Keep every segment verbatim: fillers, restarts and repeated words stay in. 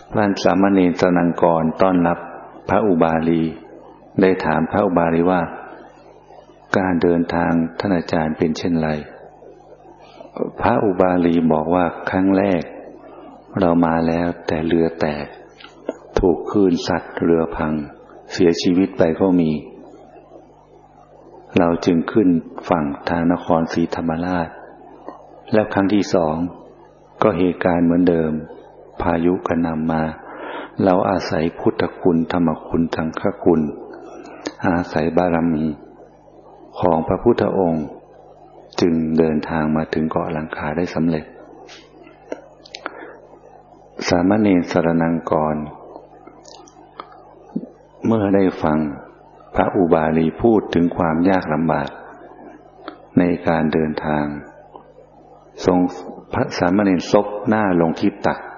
ท่านสามเณรสนังกรต้อนรับพระอุบาลีได้ถามพระอุบาลีว่าการเดินทางท่านอาจารย์เป็นเช่นไรพระอุบาลีบอกว่าครั้งแรกเรามาแล้วแต่เรือแตกถูกคลื่นซัดเรือพังเสียชีวิตไปก็มีเราจึงขึ้นฝั่งทางนครศรีธรรมราชแล้วครั้งที่สองก็เหตุการณ์เหมือนเดิมพายุกระหน่ำมาเราอาศัยพุทธคุณธรรมคุณสังฆคุณอาศัยบารมีของพระพุทธองค์จึงเดินทางมาถึงเกาะลังกาได้สำเร็จสามเณรสรณังกรเมื่อได้ฟังพระอุบาลีพูดถึงความยากลำบากในการเดินทางทรงพระสามเณรซบหน้าลงที่ตัก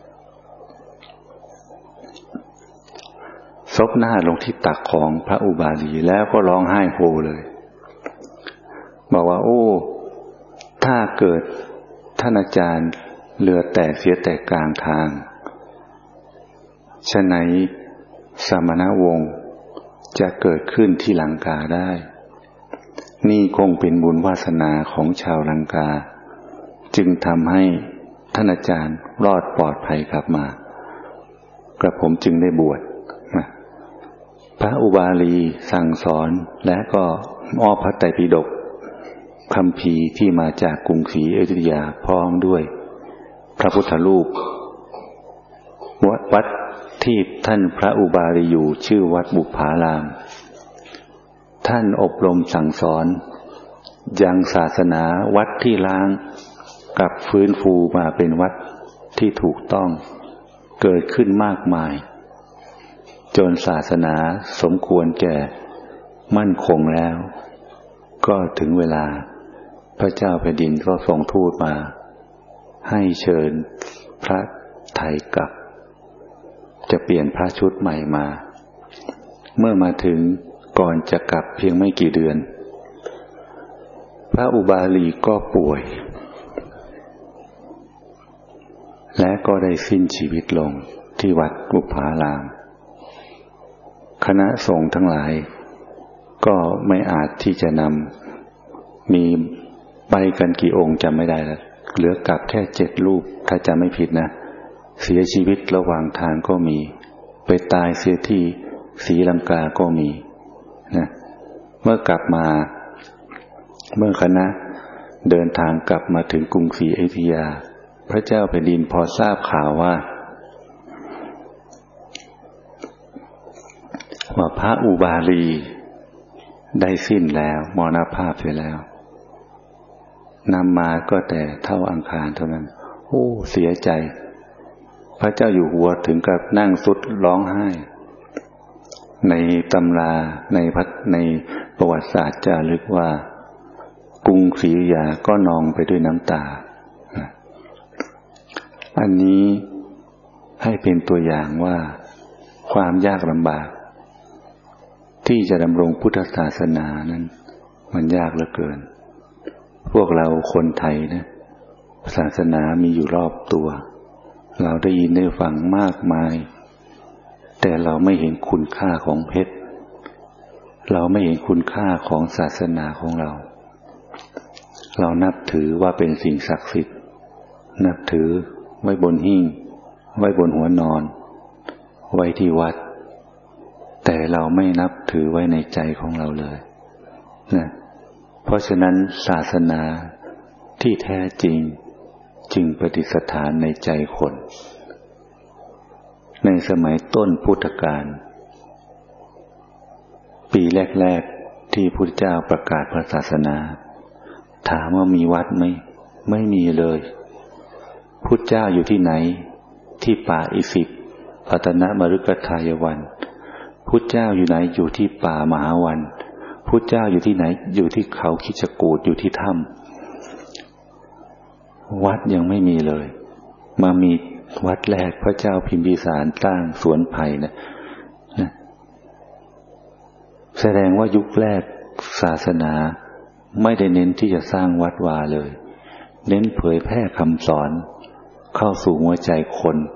ซบหน้าลงที่ตักของพระอุบาลีแล้วก็ร้องไห้โฮเลยบอกว่าโอ้ถ้าเกิดท่านอาจารย์เรือแตกเสียแต่กลางทางฉะไหนสมณวงศ์จะเกิดขึ้นที่ลังกาได้นี่คงเป็นบุญวาสนาของชาวลังกาจึงทำให้ท่านอาจารย์รอดปลอดภัยกลับมากระผมจึงได้บวชพระอุบาลีสั่งสอนและก็มอบพระไตรปิฎกคัมภีร์ที่มาจากกรุงศรีอยุธยาพร้อมด้วยพระพุทธรูปวัดที่ท่านพระอุบาลีอยู่ชื่อวัดบุพารามท่านอบรมสั่งสอนยังศาสนาวัดที่ล้างกลับฟื้นฟูมาเป็นวัดที่ถูกต้องเกิดขึ้นมากมายจนศาสนาสมควรแก่มั่นคงแล้วก็ถึงเวลาพระเจ้าแผ่นดินก็ส่งทูตมาให้เชิญพระไทยกลับจะเปลี่ยนพระชุดใหม่มาเมื่อมาถึงก่อนจะกลับเพียงไม่กี่เดือนพระอุบาลีก็ป่วยและก็ได้สิ้นชีวิตลงที่วัดบุพารามคณะสงฆ์ทั้งหลายก็ไม่อาจที่จะนำมีไปกันกี่องค์จำไม่ได้แล้วเหลือกลับแค่เจ็ดรูปถ้าจำไม่ผิดนะเสียชีวิตระหว่างทางก็มีไปตายเสียที่ศรีลังกาก็มีนะเมื่อกลับมาเมื่อคณะเดินทางกลับมาถึงกรุงศรีอยุธยาพระเจ้าแผ่นดินพอทราบข่าวว่าว่าพระอุบาลีได้สิ้นแล้วมรณภาพไปแล้วนำมาก็แต่เท่าอังคารเท่านั้นโอ้เสียใจพระเจ้าอยู่หัวถึงกับนั่งสุดร้องไห้ในตำราในพัฒในประวัติศาสตร์จารึกว่ากรุงศรีอยุธยาก็นองไปด้วยน้ำตาอันนี้ให้เป็นตัวอย่างว่าความยากลำบากที่จะดำรงพุทธศาสนานั้นมันยากเหลือเกินพวกเราคนไทยนะศาสนามีอยู่รอบตัวเราได้ยินได้ฟังมากมายแต่เราไม่เห็นคุณค่าของเพชรเราไม่เห็นคุณค่าของศาสนาของเราเรานับถือว่าเป็นสิ่งศักดิ์สิทธิ์นับถือไว้บนหิ้งไว้บนหัวนอนไว้ที่วัดแต่เราไม่นับถือไว้ในใจของเราเลยนะเพราะฉะนั้นศาสนาที่แท้จริงจึงประดิษฐานในใจคนในสมัยต้นพุทธกาลปีแรกๆที่พุทธเจ้าประกาศพระศาสนาถามว่ามีวัดไหมไม่มีเลยพุทธเจ้าอยู่ที่ไหนที่ป่าอิสิปปัตตนมฤคทายวันพุทธเจ้าอยู่ไหนอยู่ที่ป่ามหาวันพุทธเจ้าอยู่ที่ไหนอยู่ที่เขาคิชกูฏอยู่ที่ถ้ำวัดยังไม่มีเลยมามีวัดแรกพระเจ้าพิมพิสารสร้างสวนไผ่นะนะแสดงว่ายุคแรกศาสนาไม่ได้เน้นที่จะสร้างวัดวาเลยเน้นเผยแพร่คำสอนเข้าสู่หัวใจคน